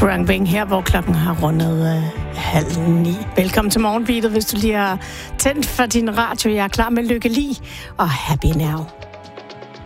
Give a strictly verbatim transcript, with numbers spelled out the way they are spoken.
Khruangbin her, hvor klokken har rundet øh, halv ni. Velkommen til Morgenbeatet, hvis du lige har tændt for din radio. Jeg er klar med Lykke Li og Happy Now.